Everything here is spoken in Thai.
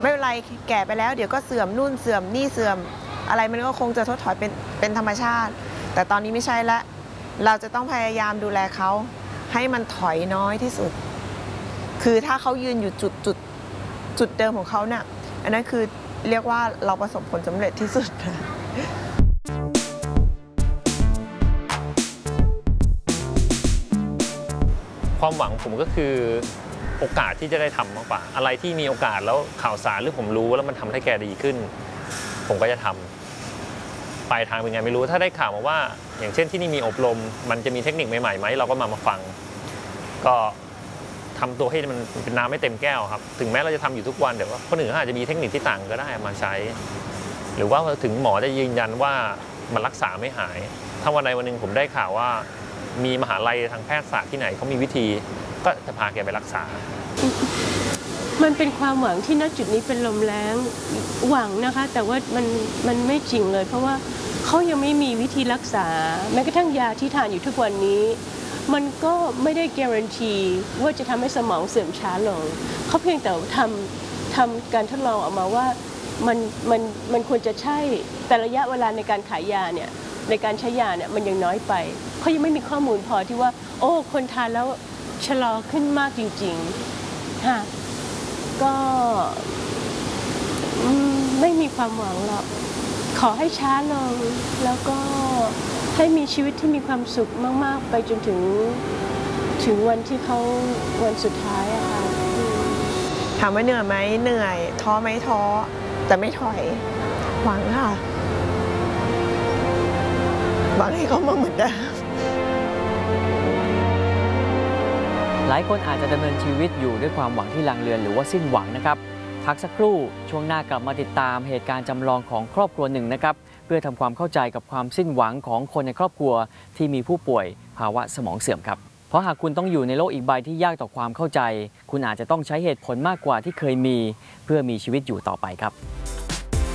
ไม่เป็นไรแก่ไปแล้วเดี๋ยวก็เสื่อมนู่นเสื่อมนี่เสื่อมอะไรมันก็คงจะถดถอยเป็นธรรมชาติแต่ตอนนี้ไม่ใช่ละเราจะต้องพยายามดูแลเขาให้มันถอยน้อยที่สุดคือถ้าเขายืนอยู่จุดเดิมของเขาเนี่ยอันนั้นคือเรียกว่าเราประสบผลสำเร็จที่สุดความหวังผมก็คือโอกาสที่จะได้ทำมากกว่าอะไรที่มีโอกาสแล้วข่าวสารหรือผมรู้แล้วมันทำให้แกดีขึ้นผมก็จะทำปลายทางเป็นไงไม่รู้ถ้าได้ข่าวมาว่าอย่างเช่นที่นี่มีอบรมมันจะมีเทคนิคใหม่ๆไหมเราก็มาฟังก็ทำตัวให้มันเป็นน้ำไม่เต็มแก้วครับถึงแม้เราจะทำอยู่ทุกวันเดี๋ยวว่าคนอื่นอาจจะมีเทคนิคที่ต่างก็ได้มาใช้หรือว่าถึงหมอจะยืนยันว่ามันรักษาไม่หายถ้าวันใดวันหนึ่งผมได้ข่าวว่ามีมหาลัยทางแพทยศาสตร์ที่ไหนเขามีวิธีก็จะพาแกไปรักษามันเป็นความหวังที่ณจุดนี้เป็นลมแรงหวังนะคะแต่ว่ามันไม่จริงเลยเพราะว่าเขายังไม่มีวิธีรักษาแม้กระทั่งยาที่ทานอยู่ทุกวันนี้มันก็ไม่ได้การันตีว่าจะทำให้สมองเสื่อมช้าลงเขาเพียงแต่ทำการทดลองออกมาว่ามันควรจะใช่แต่ระยะเวลาในการขายยาเนี่ยในการใช้ยาเนี่ยมันยังน้อยไปเขายังไม่มีข้อมูลพอที่ว่าโอ้คนทานแล้วชะลอขึ้นมากจริงๆค่ะก็ไม่มีความหวังหรอกขอให้ช้าลงแล้วก็ให้มีชีวิตที่มีความสุขมากๆไปจนถึงวันที่เขาวันสุดท้ายอะค่ะถามว่าเหนื่อยไหมเหนื่อยท้อไหมท้อแต่ไม่ถอยหวังค่ะหวังให้เขามาเหมือนเดิมหลายคนอาจจะดำเนินชีวิตอยู่ด้วยความหวังที่ลังเลือนหรือว่าสิ้นหวังนะครับพักสักครู่ช่วงหน้ากลับมาติดตามเหตุการณ์จำลองของครอบครัวหนึ่งนะครับเพื่อทำความเข้าใจกับความสิ้นหวังของคนในครอบครัวที่มีผู้ป่วยภาวะสมองเสื่อมครับเพราะหากคุณต้องอยู่ในโลกอีกใบที่ยากต่อความเข้าใจคุณอาจจะต้องใช้เหตุผลมากกว่าที่เคยมีเพื่อมีชีวิตอยู่ต่อไปครับ